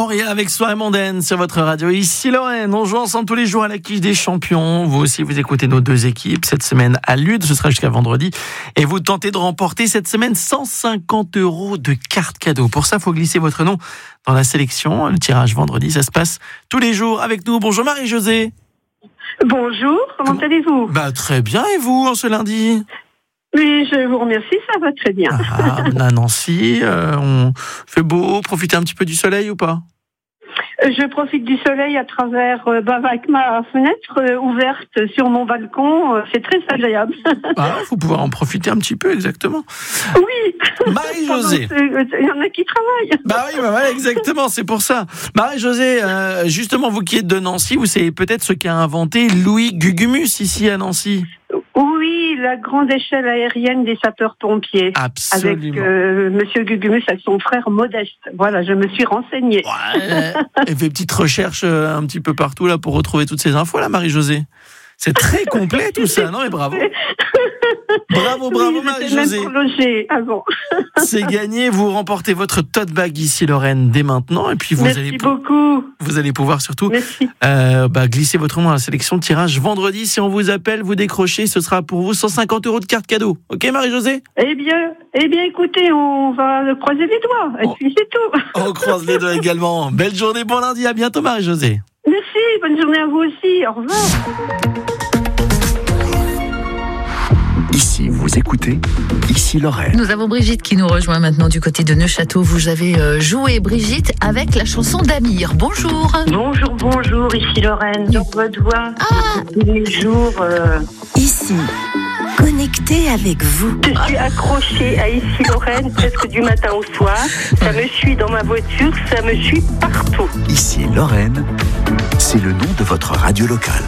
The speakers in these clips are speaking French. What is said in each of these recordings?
Moria avec Soirée mondaine sur votre radio. Ici Lorraine, on joue ensemble tous les jours à la quiche des champions. Vous aussi, vous écoutez nos deux équipes. Cette semaine à Lude, ce sera jusqu'à vendredi. Et vous tentez de remporter cette semaine 150 € de cartes cadeaux. Pour ça, il faut glisser votre nom dans la sélection. Le tirage vendredi, ça se passe tous les jours avec nous. Bonjour Marie-Josée. Bonjour, comment allez-vous ? Très bien, et vous, en ce lundi ? Oui, je vous remercie, ça va très bien. À Nancy, on fait beau, profitez un petit peu du soleil ou pas ? Je profite du soleil à travers, avec ma fenêtre ouverte sur mon balcon, c'est très agréable. Il faut pouvoir en profiter un petit peu, exactement. Oui. Marie-Josée. Il y en a qui travaillent. Oui, exactement, c'est pour ça. Marie-Josée, justement, vous qui êtes de Nancy, vous savez peut-être ce qu'a inventé Louis Gugumus ici à Nancy. Oui, la grande échelle aérienne des sapeurs-pompiers. Absolument. Avec Monsieur Gugumus avec son frère Modeste. Voilà, je me suis renseignée. Ouais, elle fait petite recherche un petit peu partout là pour retrouver toutes ces infos là, Marie-Josée. C'est très complet tout ça, non mais bravo. Bravo Marie-Josée. C'est gagné, vous remportez votre tote bag ici Lorraine dès maintenant et puis Merci beaucoup. Vous allez pouvoir surtout glisser votre nom dans la sélection de tirage vendredi. Si on vous appelle, vous décrochez, ce sera pour vous 150 € de cartes cadeaux. Ok Marie-Josée ? Eh bien écoutez, on va croiser les doigts et puis c'est tout. On croise les doigts également. Belle journée, bon lundi, à bientôt Marie-Josée. Merci, bonne journée à vous aussi, au revoir. Ici, vous écoutez, ici Lorraine. Nous avons Brigitte qui nous rejoint maintenant du côté de Neufchâteau. Vous avez joué, Brigitte, avec la chanson d'Amir. Bonjour. Bonjour, ici Lorraine. Dans votre voix, tous les jours. Ici, connecté avec vous. Je suis accrochée à ici Lorraine presque du matin au soir. Ça me suit dans ma voiture, ça me suit partout. Ici Lorraine, c'est le nom de votre radio locale.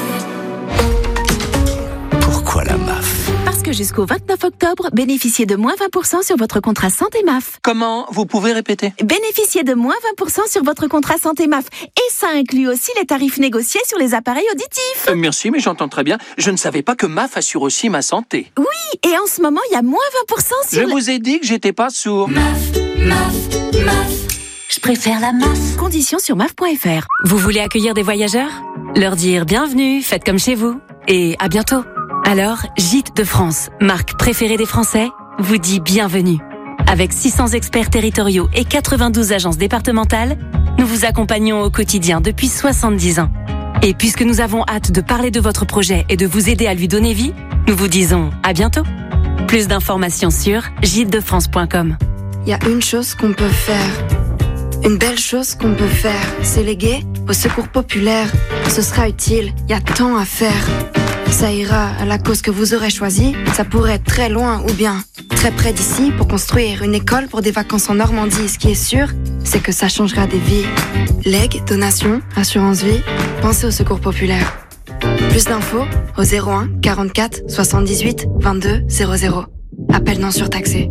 Pourquoi la MAF ? Parce que jusqu'au 29 octobre, bénéficiez de moins 20% sur votre contrat santé MAF. Comment ? Vous pouvez répéter ? Bénéficiez de moins 20% sur votre contrat santé MAF. Et ça inclut aussi les tarifs négociés sur les appareils auditifs. Merci, mais j'entends très bien. Je ne savais pas que MAF assure aussi ma santé. Oui, et en ce moment, il y a moins 20% sur... Je vous ai dit que j'étais pas sourd. MAF. Je préfère la MAF. Conditions sur MAF.fr. Vous voulez accueillir des voyageurs ? Leur dire bienvenue, faites comme chez vous. Et à bientôt. Alors, Gîtes de France, marque préférée des Français, vous dit bienvenue. Avec 600 experts territoriaux et 92 agences départementales, nous vous accompagnons au quotidien depuis 70 ans. Et puisque nous avons hâte de parler de votre projet et de vous aider à lui donner vie, nous vous disons à bientôt. Plus d'informations sur gîtesdefrance.com. Il y a une chose qu'on peut faire. Une belle chose qu'on peut faire, c'est léguer au secours populaire. Ce sera utile, il y a tant à faire. Ça ira à la cause que vous aurez choisie. Ça pourrait être très loin ou bien très près d'ici pour construire une école pour des vacances en Normandie. Ce qui est sûr, c'est que ça changera des vies. Legs, donations, assurance vie, pensez au secours populaire. Plus d'infos au 01 44 78 22 00. Appel non surtaxé.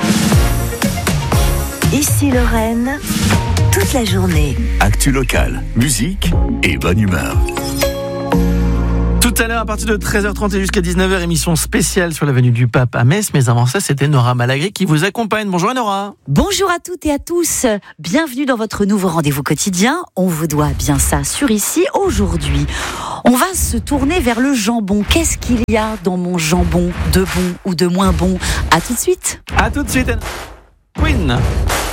Ici Lorraine, toute la journée. Actu locale, musique et bonne humeur. Tout à l'heure, à partir de 13h30 et jusqu'à 19h, émission spéciale sur l'avenue du Pape à Metz. Mais avant ça, c'était Nora Malagré qui vous accompagne. Bonjour Nora. Bonjour à toutes et à tous. Bienvenue dans votre nouveau rendez-vous quotidien. On vous doit bien ça sur ici. Aujourd'hui, on va se tourner vers le jambon. Qu'est-ce qu'il y a dans mon jambon de bon ou de moins bon ? À tout de suite. À tout de suite. Queen.